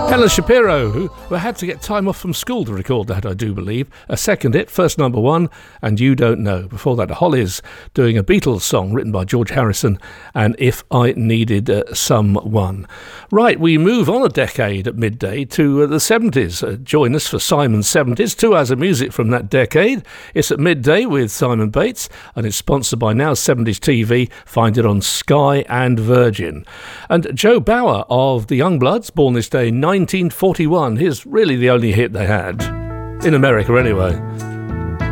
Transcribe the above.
Helen Shapiro, who had to get time off from school to record that, I do believe. A second hit, first number one, and You Don't Know. Before that, the Hollies doing a Beatles song written by George Harrison, and If I Needed Someone. Right, we move on a decade at midday to the 70s. Join us for Simon's 70s, 2 hours of music from that decade. It's at midday with Simon Bates, and it's sponsored by Now 70s TV. Find it on Sky and Virgin. And Joe Bauer of the Youngbloods, born this day 1941. Here's really the only hit they had. In America, anyway.